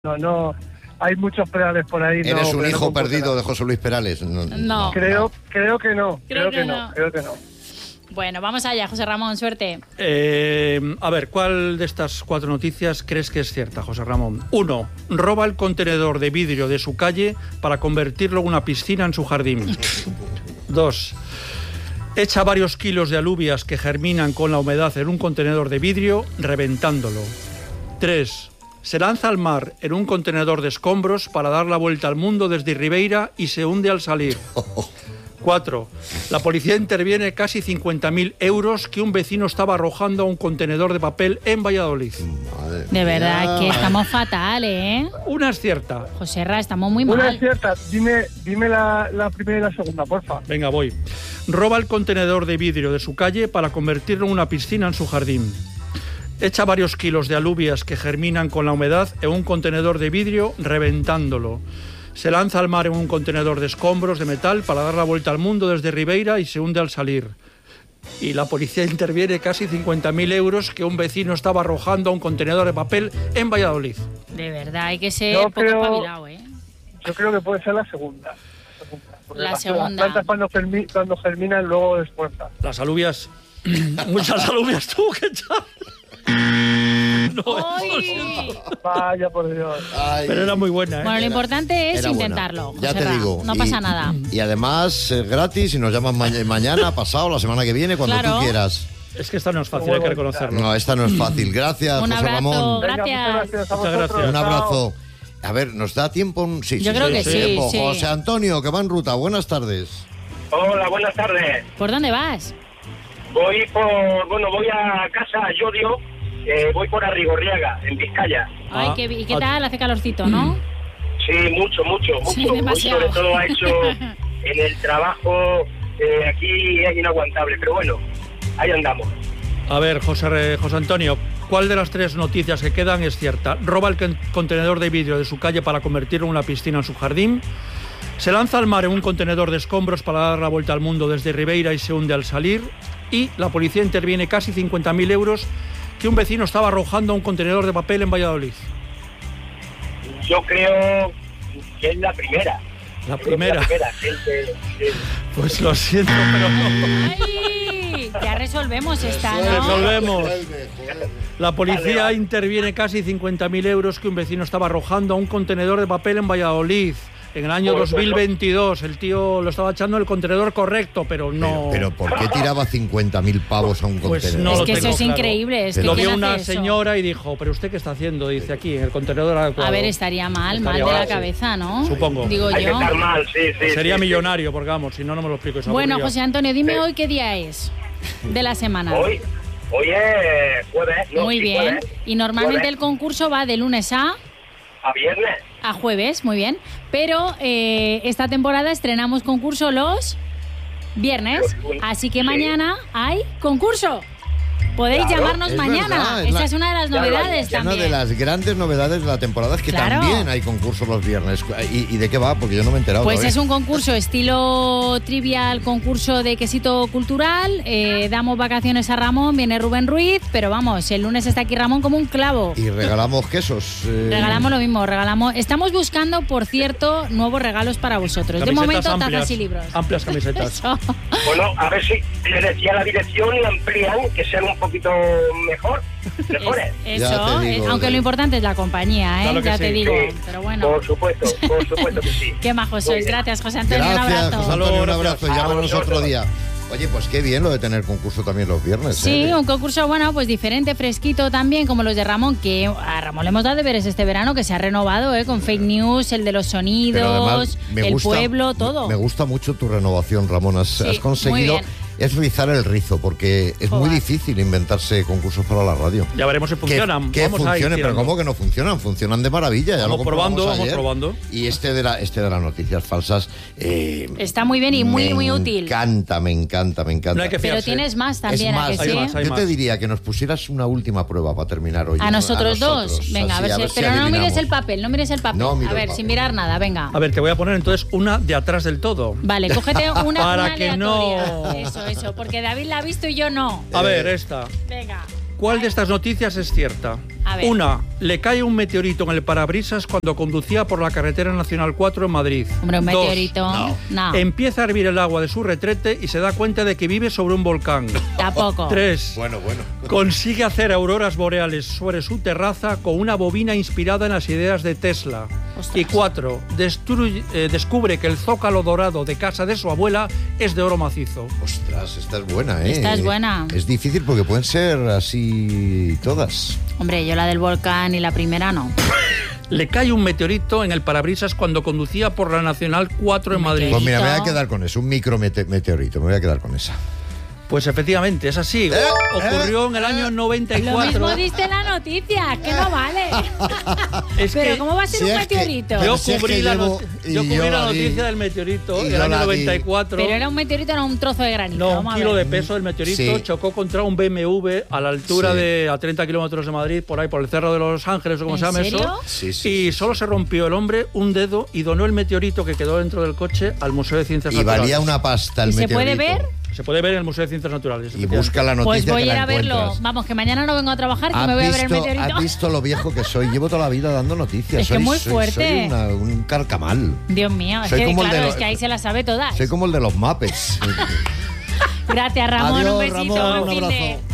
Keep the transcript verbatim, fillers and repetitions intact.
No, no, hay muchos Perales por ahí. ¿Eres no, un hijo no perdido de José Luis Perales? No. No. Creo, creo que no, Creo creo, que que, no. no. creo que no. Bueno, vamos allá, José Ramón, suerte. Eh, a ver, ¿cuál de estas cuatro noticias crees que es cierta, José Ramón? Uno, roba el contenedor de vidrio de su calle para convertirlo en una piscina en su jardín. Dos, echa varios kilos de alubias que germinan con la humedad en un contenedor de vidrio, reventándolo. Tres, se lanza al mar en un contenedor de escombros para dar la vuelta al mundo desde Ribeira y se hunde al salir. Cuatro, la policía interviene casi cincuenta mil euros que un vecino estaba arrojando a un contenedor de papel en Valladolid. Madre De verdad mía. que estamos fatal, ¿eh? Una es cierta. José Ra, estamos muy Una mal. es cierta, dime, dime la, la primera y la segunda, porfa. Venga, voy. Roba el contenedor de vidrio de su calle para convertirlo en una piscina en su jardín. Echa varios kilos de alubias que germinan con la humedad en un contenedor de vidrio, reventándolo. Se lanza al mar en un contenedor de escombros de metal para dar la vuelta al mundo desde Ribeira y se hunde al salir. Y la policía interviene casi cincuenta mil euros que un vecino estaba arrojando a un contenedor de papel en Valladolid. De verdad, hay que ser Yo poco creo- espabilado, ¿eh? Yo creo que puede ser la segunda. Porque La las- segunda. Las plantas cuando, germi- cuando germinan luego despuertan. Las alubias... Muchas alubias tuvo que echar. No, ¡Ay! Vaya por Dios. Ay, pero era muy buena, ¿eh? Bueno, lo importante es era buena. intentarlo. Ya José te Ra, digo. No y- pasa nada. Y además es gratis y nos llamas ma- mañana, pasado, la semana que viene, cuando Claro. tú quieras. Es que esta no es fácil, hay que reconocerlo. No, esta no es fácil. Gracias, Un José abrazo. Ramón. Venga, Gracias. muchas gracias a Muchas vosotros. gracias. Un Chao. abrazo. A ver, ¿nos da tiempo? Sí, Yo sí, creo sí, que sí, sí, tiempo. sí. José Antonio, que va en ruta. Buenas tardes. Hola, buenas tardes. ¿Por dónde vas? Voy por, bueno, voy a casa a Llodio, eh, voy por Arrigorriaga, en Vizcaya. Ay, Ah, qué, ¿y qué ah. tal? Hace calorcito, ¿no? Sí, mucho, mucho, Sí, mucho. Hoy demasiado. sobre todo ha hecho en el trabajo, eh, aquí es inaguantable, pero bueno, ahí andamos. A ver, José, Re- José Antonio, ¿cuál de las tres noticias que quedan es cierta? Roba el con- contenedor de vidrio de su calle para convertirlo en una piscina en su jardín. Se lanza al mar en un contenedor de escombros para dar la vuelta al mundo desde Ribeira y se hunde al salir. Y la policía interviene casi cincuenta mil euros que un vecino estaba arrojando a un contenedor de papel en Valladolid. Yo creo que es la primera. La Creo que primera. La primera, gente, sí. Pues lo siento, pero no. ¡Ay! Ya resolvemos esta, ¿no? Resolvemos. La policía Vale, vale. interviene casi cincuenta mil euros que un vecino estaba arrojando a un contenedor de papel en Valladolid. En el año Pues, dos mil veintidós, el tío lo estaba echando en el contenedor correcto, pero no... Pero, pero ¿por qué tiraba cincuenta mil pavos a un Pues contenedor? no Es lo que eso tengo es claro. increíble. Es que Lo ¿quién vio hace una eso? señora y dijo, ¿pero usted qué está haciendo? Dice, aquí, en el contenedor adecuado. A ver, estaría mal, mal Estaría de la mal, sí. cabeza, ¿no? Supongo. Digo Hay que yo. estar mal, sí, sí. Sería sí, sí. millonario, porque vamos, si no, no me lo explico. y se Bueno, aburría. José Antonio, dime Sí. hoy qué día es de la semana. Hoy, hoy es jueves, ¿no? Muy Sí, bien. jueves. Y normalmente Jueves. el concurso va de lunes a... A viernes. A jueves, muy bien. Pero eh, esta temporada estrenamos concurso los viernes. Así que Sí. mañana hay concurso. Podéis Claro, llamarnos es mañana. verdad, es Esa la- es una de las Ya lo novedades haría. Una también. de las grandes novedades de la temporada es que Claro. también hay concursos los viernes. ¿Y, y de qué va? Porque yo no me he enterado Pues todavía. es un concurso estilo trivial, concurso de quesito cultural. Eh, damos vacaciones a Ramón, viene Rubén Ruiz, pero vamos, el lunes está aquí Ramón como un clavo. Y regalamos quesos. eh, Regalamos lo mismo, regalamos. Estamos buscando, por cierto, nuevos regalos para vosotros. De Camisetas momento, amplias, tazas y libros. Amplias camisetas. Eso. Bueno, a ver si le decía la dirección y amplían, que sean un poquito mejor, mejores. Es- Ya eso, te digo, es- aunque de- lo importante es la compañía, ¿eh? Claro que ya sí. te digo. Sí, Pero bueno, Por supuesto, por supuesto que sí. qué majos Muy sois. bien. Gracias, José Antonio. Gracias, un abrazo. José Antonio, un Gracias. abrazo. A Llámanos vosotros. otro día. Oye, pues qué bien lo de tener concurso también los viernes. Sí, ¿eh? un concurso, bueno, pues diferente, fresquito también, como los de Ramón, que a Ramón le hemos dado deberes este verano, que se ha renovado, ¿eh? Con fake news, el de los Pero sonidos, además me el gusta- pueblo, todo. Me gusta mucho tu renovación, Ramón. Has, Sí, has conseguido muy bien. es rizar el rizo, porque es muy Joder. difícil inventarse concursos para la radio. Ya veremos si funcionan. Que, que Vamos a ir funcionen, pero tirando. ¿cómo que no funcionan? Funcionan de maravilla. Ya Vamos lo probando, comprobamos vamos ayer. probando. Y este de, la, este de las noticias falsas... eh, Está muy bien y muy, me muy útil. Me encanta, me encanta, me encanta. No hay que Pero fiarse. tienes más también, es ¿a más, que hay sí? más, hay yo más. te diría que nos pusieras una última prueba para terminar hoy. A nosotros dos. nosotros. Venga, Así, a ver si. Pero no adivinamos. mires el papel, no mires el papel. No miro a el ver, papel. sin mirar nada, venga. A ver, te voy a poner entonces una de atrás del todo. Vale, cógete una, Para una que aleatoria. no. Eso, eso, porque David la ha visto y yo no. A Eh, ver, esta. Venga. ¿Cuál de estas noticias es cierta? A ver. Una, le cae un meteorito en el parabrisas cuando conducía por la carretera Nacional cuatro en Madrid. Hombre, un Dos, meteorito. No. no. Empieza a hervir el agua de su retrete y se da cuenta de que vive sobre un volcán. Tampoco. Tres, Bueno, bueno. consigue hacer auroras boreales sobre su terraza con una bobina inspirada en las ideas de Tesla. Ostras. Y cuatro, destruye- eh, descubre que el zócalo dorado de casa de su abuela es de oro macizo. Ostras, esta es buena, ¿eh? Esta es buena. Es difícil porque pueden ser así todas. Hombre, yo la del volcán y la primera no. Le cae un meteorito en el parabrisas cuando conducía por la Nacional cuatro en Madrid. Pues mira, me voy a Meteorito. quedar con eso, un micro mete- meteorito, me voy a quedar con esa. Pues efectivamente, es así. Ocurrió en el año noventa y Lo cuatro. mismo diste en la noticia, que no vale. Es Pero que ¿cómo va a ser si un es que- meteorito? yo Pero si es cubrí, que la, llevo- not- y yo cubrí yo la la di. noticia del meteorito Y en yo el año la di. noventa y cuatro. Pero era un meteorito, no un trozo de granito. No, Vamos un a kilo ver. de peso del meteorito Sí. chocó contra un B M W a la altura Sí. de a treinta kilómetros de Madrid, por ahí, por el Cerro de los Ángeles o como ¿En se llama serio? eso. Sí, sí, y sí, solo sí. se rompió el hombre un dedo y donó el meteorito que quedó dentro del coche al Museo de Ciencias Y Naturales. valía una pasta el ¿Y se puede meteorito. ver? Se puede ver en el Museo de Ciencias Naturales. Y efectivamente. busca la noticia Pues voy que a ir la a verlo. encuentras. Vamos, que mañana no vengo a trabajar, que ¿Has me voy a ver el visto- meteorito. ¿Has visto lo viejo que soy? Llevo toda la vida dando noticias. Es que soy, muy soy- fuerte. Soy una- un carcamal. Dios mío, es Soy que como el de claro, los- es que ahí se las sabe todas. Soy como el de los Muppets. Gracias, Ramón. Adiós, un besito. Ramón, buen un fin de- abrazo.